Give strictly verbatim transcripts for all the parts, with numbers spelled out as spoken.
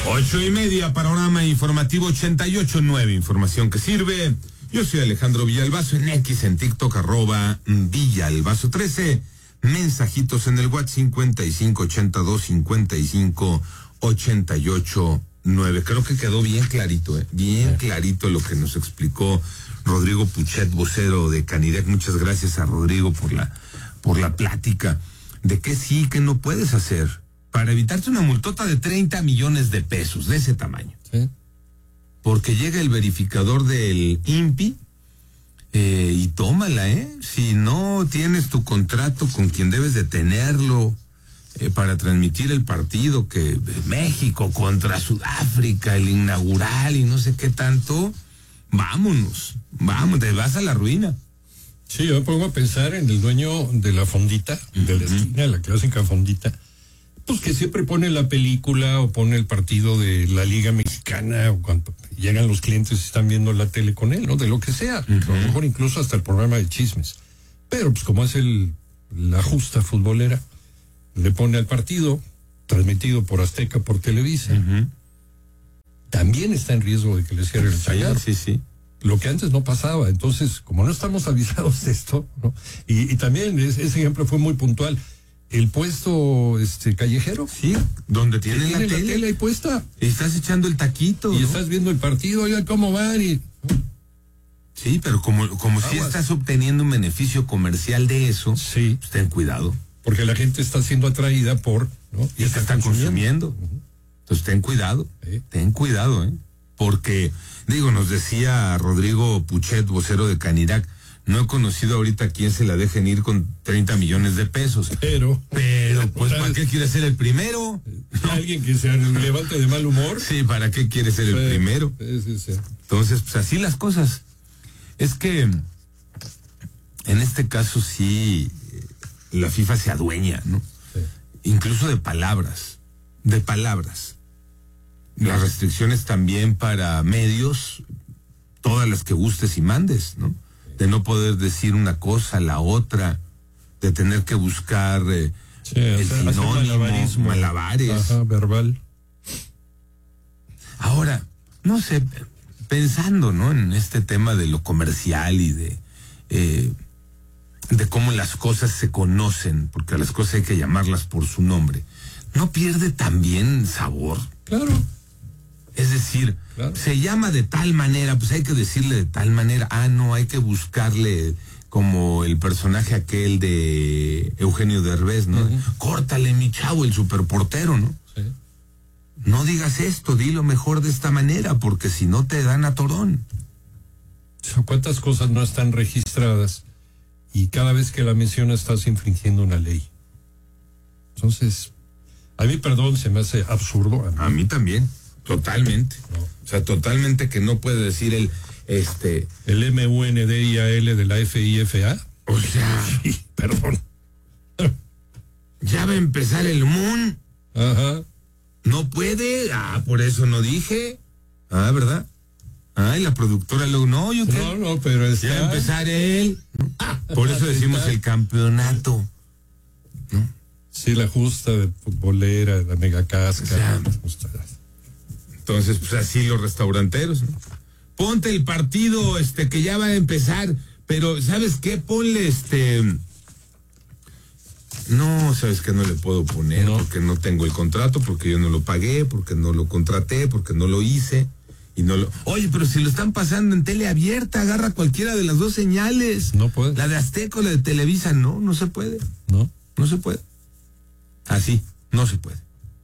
Ocho y media, panorama informativo ochenta y ocho nueve, información que sirve. Yo soy Alejandro Villalbazo, en X, en TikTok, arroba Villalbazo trece. Mensajitos en el WhatsApp cincuenta y cinco ochenta y dos cincuenta y cinco ochenta y ocho nueve. Creo que quedó bien clarito, ¿eh? Bien clarito lo que nos explicó Rodrigo Puchet, vocero de Canidec. Muchas gracias a Rodrigo por la, por la plática de qué sí, qué no puedes hacer para evitarte una multota de treinta millones de pesos, de ese tamaño. Sí. Porque llega el verificador del I N P I eh, y tómala, ¿eh? Si no tienes tu contrato con quien debes de tenerlo eh, para transmitir el partido que México contra Sudáfrica, el inaugural y no sé qué tanto, vámonos, vamos, te vas a la ruina. Sí, yo me pongo a pensar en el dueño de la fondita, de la esquina, la clásica fondita, pues que siempre pone la película o pone el partido de la Liga Mexicana o cuando llegan los clientes y están viendo la tele con él, ¿no? De lo que sea, uh-huh. A lo mejor incluso hasta el programa de chismes. Pero pues como es el la justa futbolera, le pone al partido transmitido por Azteca, por Televisa. Uh-huh. También está en riesgo de que le cierre el taller. Sí, sí, sí. Lo que antes no pasaba. Entonces, como no estamos avisados de esto, ¿no? Y, y también es, ese ejemplo fue muy puntual. El puesto este callejero, sí, donde tienen tiene la, la tele? tele ahí puesta. Y estás echando el taquito, y ¿no? estás viendo el partido, oiga, ¿cómo van? Y, ¿no? Sí, pero como, como si estás obteniendo un beneficio comercial de eso, sí, pues ten cuidado. Porque la gente está siendo atraída por, ¿no? Y, y se están consumiendo. consumiendo. Uh-huh. Entonces ten cuidado, ¿Eh? ten cuidado, ¿eh? Porque, digo, nos decía Rodrigo Puchet, vocero de Canirac, no he conocido ahorita a quién se la dejen ir con treinta millones de pesos. Pero, pero, pues, ¿para qué quiere ser el primero? Alguien que se levante de mal humor. Sí, ¿para qué quiere ser sí, el primero? Sí, sí, sí. Entonces, pues así las cosas. Es que, en este caso sí, la FIFA se adueña, ¿no? Sí. Incluso de palabras, de palabras. Las restricciones también para medios, todas las que gustes y mandes, ¿no? De no poder decir una cosa, la otra, de tener que buscar eh, sí, el sinónimo, malabares. Ajá, verbal. Ahora, no sé, pensando, ¿no? En este tema de lo comercial y de, eh, de cómo las cosas se conocen, porque a las cosas hay que llamarlas por su nombre, ¿no pierde también sabor? Claro. Es decir, claro. Se llama de tal manera, pues hay que decirle de tal manera. Ah, no, hay que buscarle como el personaje aquel de Eugenio Derbez, ¿no? Uh-huh. Córtale, mi chavo, el superportero, ¿no? Sí. No digas esto, dilo mejor de esta manera, porque si no te dan a torón. ¿Cuántas cosas no están registradas? Y cada vez que la mencionas estás infringiendo una ley. Entonces, a mí, perdón, se me hace absurdo. A mí, a mí también. Totalmente. No. O sea, totalmente que no puede decir el, este... El M U N D I A L de la F I F A. O sea... Sí, perdón. Ya va a empezar el M U N. Ajá. No puede. Ah, por eso no dije. Ah, ¿verdad? Ah, y la productora luego, no, yo creo. No, no, pero está... Ya va a empezar él. Ah, por eso decimos el campeonato. ¿No? Sí, la justa de futbolera, la mega casca. O sea, entonces, pues así los restauranteros, ¿no? Ponte el partido, este, que ya va a empezar, pero, ¿sabes qué? Ponle, este... No, ¿sabes qué? No le puedo poner, no. Porque no tengo el contrato, porque yo no lo pagué, porque no lo contraté, porque no lo hice, y no lo... Oye, pero si lo están pasando en tele abierta, agarra cualquiera de las dos señales. No puede. La de Azteca o la de Televisa, no, no se puede. No. No se puede. Así, no se puede.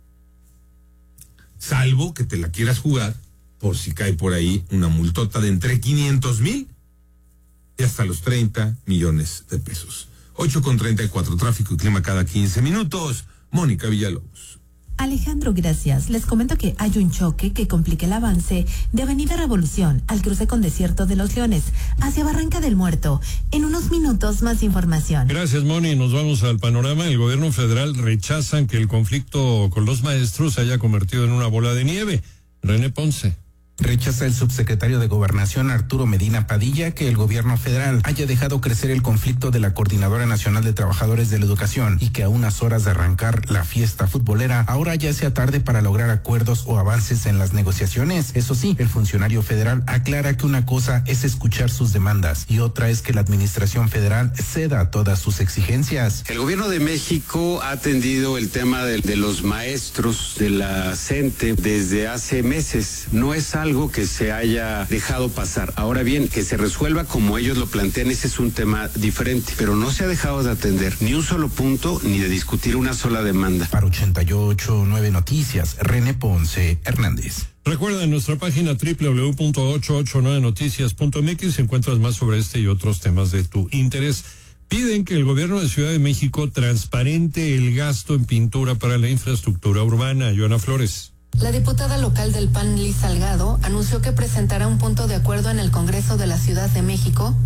Salvo que te la quieras jugar, por si cae por ahí una multota de entre quinientos mil y hasta los treinta millones de pesos. ocho con treinta y cuatro, tráfico y clima cada quince minutos. Mónica Villalobos. Alejandro, gracias. Les comento que hay un choque que complica el avance de Avenida Revolución al cruce con Desierto de los Leones hacia Barranca del Muerto. En unos minutos más información. Gracias, Moni. Nos vamos al panorama. El gobierno federal rechazan que el conflicto con los maestros se haya convertido en una bola de nieve. René Ponce. Rechaza el subsecretario de Gobernación Arturo Medina Padilla que el gobierno federal haya dejado crecer el conflicto de la Coordinadora Nacional de Trabajadores de la Educación y que a unas horas de arrancar la fiesta futbolera ahora ya sea tarde para lograr acuerdos o avances en las negociaciones. Eso sí, el funcionario federal aclara que una cosa es escuchar sus demandas y otra es que la administración federal ceda todas sus exigencias. El gobierno de México ha atendido el tema de, de los maestros de la CENTE desde hace meses. No es algo que se haya dejado pasar. Ahora bien, que se resuelva como ellos lo plantean, ese es un tema diferente, pero no se ha dejado de atender ni un solo punto ni de discutir una sola demanda. Para ochenta y ocho punto nueve Noticias, René Ponce Hernández. Recuerda en nuestra página doble u doble u doble u punto ochocientos ochenta y nueve noticias punto m x encuentras más sobre este y otros temas de tu interés. Piden que el gobierno de Ciudad de México transparente el gasto en pintura para la infraestructura urbana. Joana Flores. La diputada local del P A N, Liz Salgado, anunció que presentará un punto de acuerdo en el Congreso de la Ciudad de México